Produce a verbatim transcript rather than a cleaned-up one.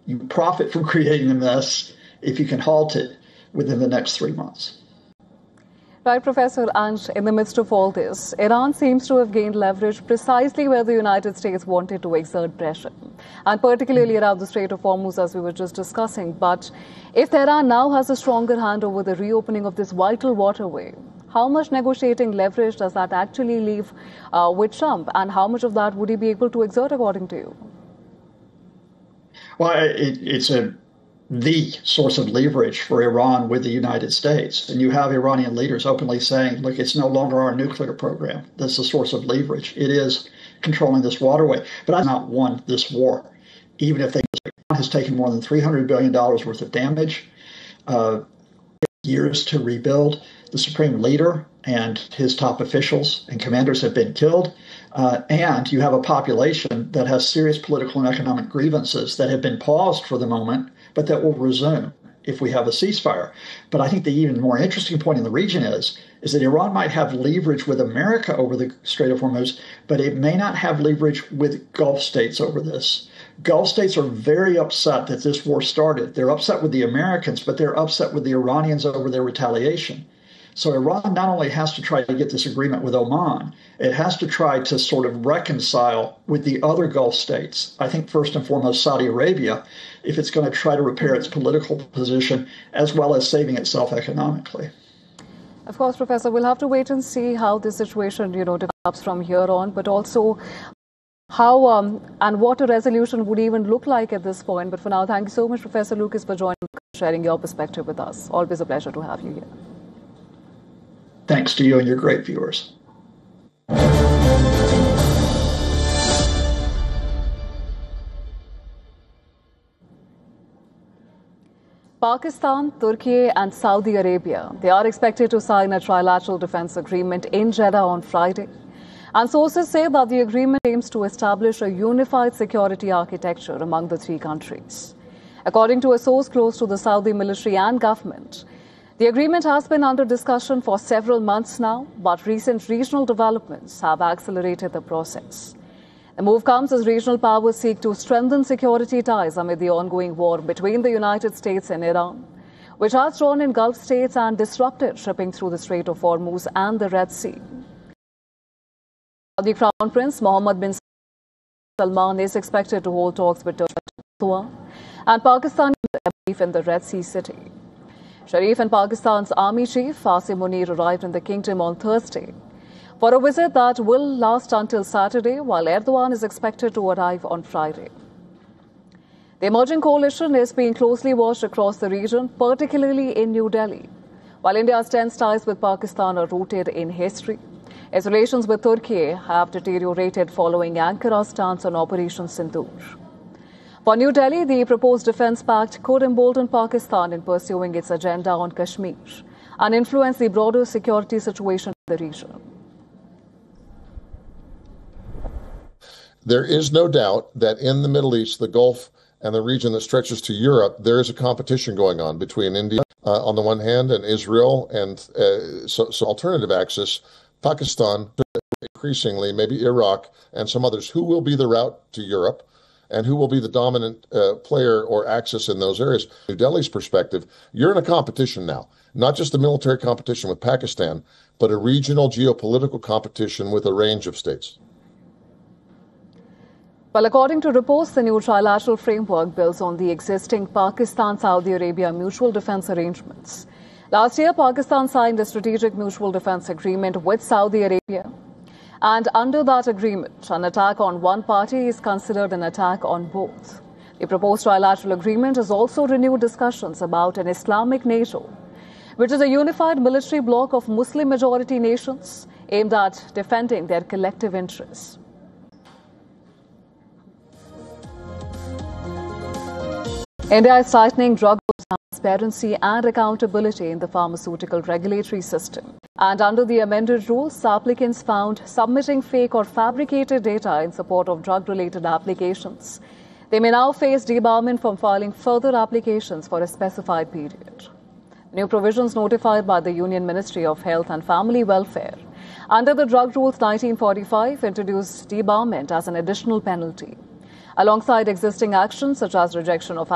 You profit from creating a mess if you can halt it within the next three months. Right, Professor, and in the midst of all this, Iran seems to have gained leverage precisely where the United States wanted to exert pressure, and particularly around the Strait of Hormuz, as we were just discussing. But if Tehran now has a stronger hand over the reopening of this vital waterway, how much negotiating leverage does that actually leave uh, with Trump, and how much of that would he be able to exert, according to you? Well, it, it's a the source of leverage for Iran with the United States. And you have Iranian leaders openly saying, look, it's no longer our nuclear program. That's the source of leverage. It is controlling this waterway. But I've not won this war, even if they Iran has taken more than three hundred billion dollars worth of damage, uh, years to rebuild. The supreme leader and his top officials and commanders have been killed. Uh, and you have a population that has serious political and economic grievances that have been paused for the moment, but that will resume if we have a ceasefire. But I think the even more interesting point in the region is, is that Iran might have leverage with America over the Strait of Hormuz, but it may not have leverage with Gulf states over this. Gulf states are very upset that this war started. They're upset with the Americans, but they're upset with the Iranians over their retaliation. So Iran not only has to try to get this agreement with Oman, it has to try to sort of reconcile with the other Gulf states. I think first and foremost Saudi Arabia, if it's going to try to repair its political position as well as saving itself economically. Of course, Professor, we'll have to wait and see how this situation, you know, develops from here on, but also how um, and what a resolution would even look like at this point. But for now, thank you so much, Professor Lucas, for joining and sharing your perspective with us. Always a pleasure to have you here. Thanks to you and your great viewers. Pakistan, Turkey and Saudi Arabia, they are expected to sign a trilateral defense agreement in Jeddah on Friday. And sources say that the agreement aims to establish a unified security architecture among the three countries. According to a source close to the Saudi military and government, the agreement has been under discussion for several months now, but recent regional developments have accelerated the process. The move comes as regional powers seek to strengthen security ties amid the ongoing war between the United States and Iran, which has drawn in Gulf states and disrupted shipping through the Strait of Hormuz and the Red Sea. Saudi Crown Prince Mohammed bin Salman is expected to hold talks with Turkey and Pakistan in the Red Sea city. Sharif and Pakistan's Army Chief Asim Munir arrived in the kingdom on Thursday for a visit that will last until Saturday, while Erdogan is expected to arrive on Friday. The emerging coalition is being closely watched across the region, particularly in New Delhi. While India's tense ties with Pakistan are rooted in history, its relations with Turkey have deteriorated following Ankara's stance on Operation Sindoor. For New Delhi, the proposed defense pact could embolden Pakistan in pursuing its agenda on Kashmir and influence the broader security situation in the region. There is no doubt that in the Middle East, the Gulf, and the region that stretches to Europe, there is a competition going on between India uh, on the one hand and Israel and uh, so, so alternative axis, Pakistan, increasingly, maybe Iraq and some others. Who will be the route to Europe? And who will be the dominant uh, player or axis in those areas? New Delhi's perspective, you're in a competition now, not just a military competition with Pakistan, but a regional geopolitical competition with a range of states. Well, according to reports, the new trilateral framework builds on the existing Pakistan-Saudi Arabia mutual defense arrangements. Last year, Pakistan signed a strategic mutual defense agreement with Saudi Arabia. And under that agreement, an attack on one party is considered an attack on both. The proposed trilateral agreement has also renewed discussions about an Islamic NATO, which is a unified military bloc of Muslim-majority nations aimed at defending their collective interests. India is tightening drug transparency and accountability in the pharmaceutical regulatory system. And under the amended rules, applicants found submitting fake or fabricated data in support of drug-related applications. They may now face debarment from filing further applications for a specified period. New provisions notified by the Union Ministry of Health and Family Welfare under the Drug Rules nineteen forty-five introduced debarment as an additional penalty, alongside existing actions such as rejection of